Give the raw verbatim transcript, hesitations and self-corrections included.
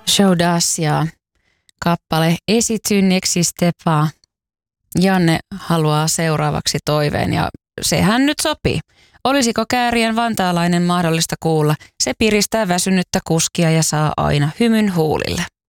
Showdasia kappale Esityn Existepa. Janne haluaa seuraavaksi toiveen ja sehän nyt sopii. Olisiko Käärien vantaalainen mahdollista kuulla? Se piristää väsynyttä kuskia ja saa aina hymyn huulille.